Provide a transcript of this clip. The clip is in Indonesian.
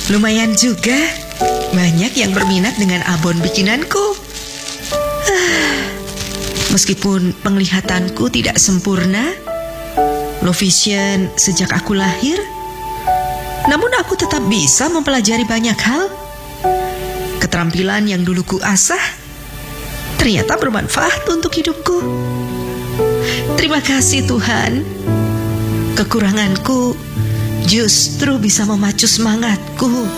Lumayan juga, banyak yang berminat dengan abon bikinanku. Meskipun penglihatanku tidak sempurna, low vision sejak aku lahir, namun aku tetap bisa mempelajari banyak hal. Keterampilan yang dulu ku asah ternyata bermanfaat untuk hidupku. Terima kasih Tuhan. Kekuranganku justru bisa memacu semangatku.